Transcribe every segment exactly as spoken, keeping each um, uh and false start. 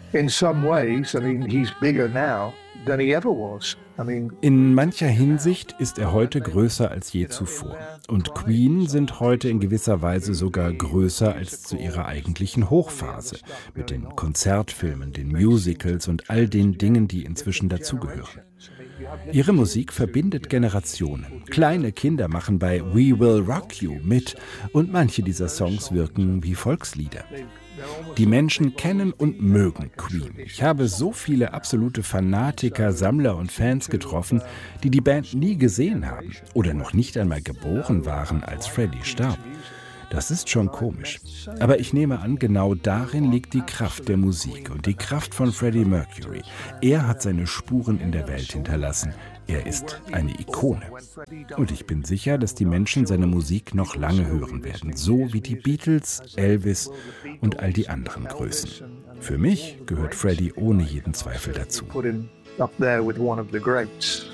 In some ways, I mean, he's bigger now than he ever was. I mean, In mancher Hinsicht ist er heute größer als je zuvor. Und Queen sind heute in gewisser Weise sogar größer als zu ihrer eigentlichen Hochphase. Mit den Konzertfilmen, den Musicals und all den Dingen, die inzwischen dazugehören. Ihre Musik verbindet Generationen. Kleine Kinder machen bei We Will Rock You mit und manche dieser Songs wirken wie Volkslieder. Die Menschen kennen und mögen Queen. Ich habe so viele absolute Fanatiker, Sammler und Fans getroffen, die die Band nie gesehen haben oder noch nicht einmal geboren waren, als Freddie starb. Das ist schon komisch. Aber ich nehme an, genau darin liegt die Kraft der Musik und die Kraft von Freddie Mercury. Er hat seine Spuren in der Welt hinterlassen. Er ist eine Ikone. Und ich bin sicher, dass die Menschen seine Musik noch lange hören werden. So wie die Beatles, Elvis und all die anderen Größen. Für mich gehört Freddie ohne jeden Zweifel dazu. put him up there with one of the greats.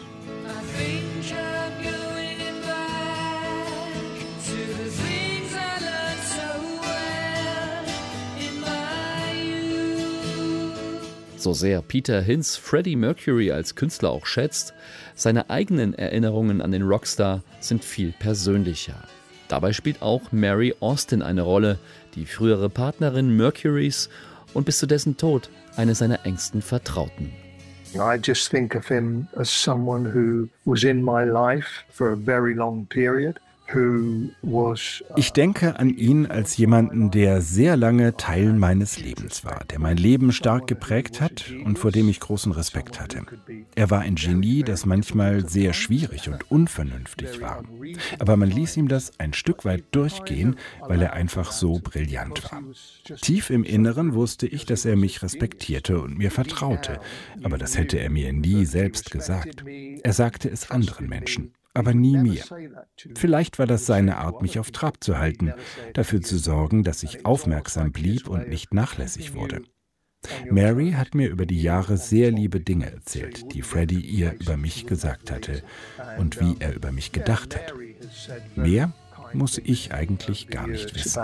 So sehr Peter Hinz Freddie Mercury als Künstler auch schätzt, seine eigenen Erinnerungen an den Rockstar sind viel persönlicher. Dabei spielt auch Mary Austin eine Rolle, die frühere Partnerin Mercurys und bis zu dessen Tod eine seiner engsten Vertrauten. I just think of him as someone who was in my life for a very long period. Ich denke an ihn als jemanden, der sehr lange Teil meines Lebens war, der mein Leben stark geprägt hat und vor dem ich großen Respekt hatte. Er war ein Genie, das manchmal sehr schwierig und unvernünftig war. Aber man ließ ihm das ein Stück weit durchgehen, weil er einfach so brillant war. Tief im Inneren wusste ich, dass er mich respektierte und mir vertraute, aber das hätte er mir nie selbst gesagt. Er sagte es anderen Menschen. Aber nie mir. Vielleicht war das seine Art, mich auf Trab zu halten, dafür zu sorgen, dass ich aufmerksam blieb und nicht nachlässig wurde. Mary hat mir über die Jahre sehr liebe Dinge erzählt, die Freddie ihr über mich gesagt hatte und wie er über mich gedacht hat. Mehr muss ich eigentlich gar nicht wissen.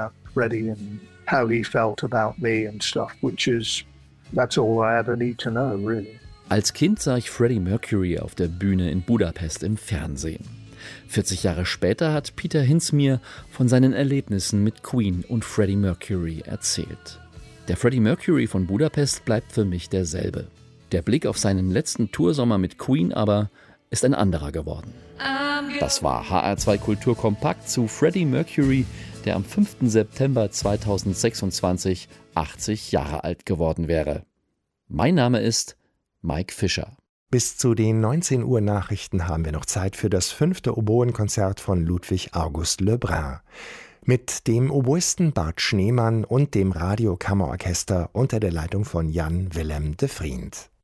Als Kind sah ich Freddie Mercury auf der Bühne in Budapest im Fernsehen. vierzig Jahre später hat Peter Hinz mir von seinen Erlebnissen mit Queen und Freddie Mercury erzählt. Der Freddie Mercury von Budapest bleibt für mich derselbe. Der Blick auf seinen letzten Toursommer mit Queen aber ist ein anderer geworden. Das war H R zwei Kultur Kompakt zu Freddie Mercury, der am fünften September zweitausendsechsundzwanzig achtzig Jahre alt geworden wäre. Mein Name ist Mike Fischer. Bis zu den neunzehn Uhr Nachrichten haben wir noch Zeit für das fünfte Oboenkonzert von Ludwig August Lebrun. Mit dem Oboisten Bart Schneemann und dem Radiokammerorchester unter der Leitung von Jan Willem de Vriend.